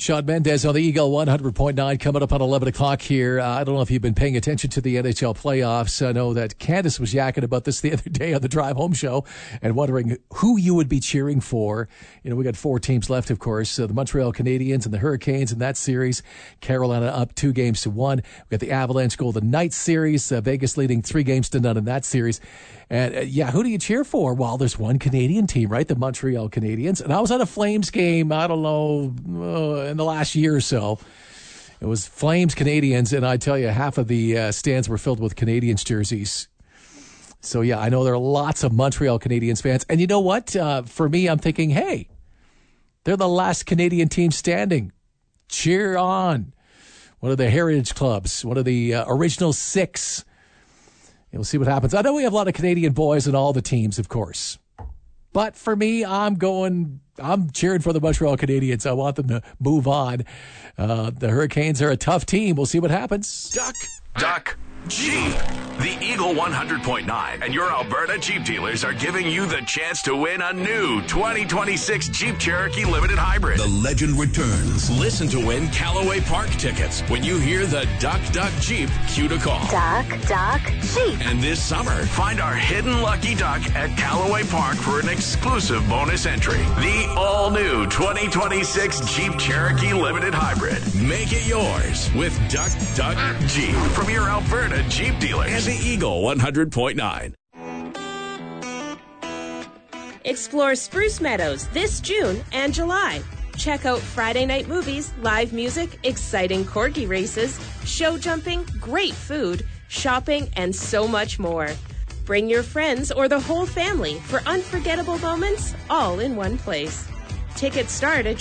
Shawn Mendes on the Eagle 100.9 coming up on 11 o'clock here. I don't know if you've been paying attention to the NHL playoffs. I know that Candace was yakking about this the other day on the Drive Home show and wondering who you would be cheering for. You know, we got 4 teams left, of course. The Montreal Canadiens and the Hurricanes in that series. Carolina up 2-1. We got the Avalanche Golden Knights series. Vegas leading 3-0 in that series. And who do you cheer for? Well, there's one Canadian team, right? The Montreal Canadiens. And I was at a Flames game, I don't know, in the last year or so. It was Flames Canadiens, and I tell you, half of the stands were filled with Canadiens jerseys. So, yeah, I know there are lots of Montreal Canadiens fans. And you know what? For me, I'm thinking, hey, they're the last Canadian team standing. Cheer on. One of the heritage clubs, one of the original 6. We'll see what happens. I know we have a lot of Canadian boys in all the teams, of course. But for me, I'm cheering for the Montreal Canadiens. I want them to move on. The Hurricanes are a tough team. We'll see what happens. Duck, Jeep. The Eagle 100.9 and your Alberta Jeep dealers are giving you the chance to win a new 2026 Jeep Cherokee Limited Hybrid. The legend returns. Listen to win Callaway Park tickets when you hear the Duck Jeep cue to call. Duck Jeep. And this summer, find our hidden lucky duck at Callaway Park for an exclusive bonus entry. The all-new 2026 Jeep Cherokee Limited Hybrid. Make it yours with Duck Jeep from your Alberta Jeep dealers and the Eagle 100.9. Explore Spruce Meadows this June and July. Check out Friday night movies, live music, exciting corgi races, show jumping, great food, shopping, and so much more. Bring your friends or the whole family for unforgettable moments all in one place. Tickets start at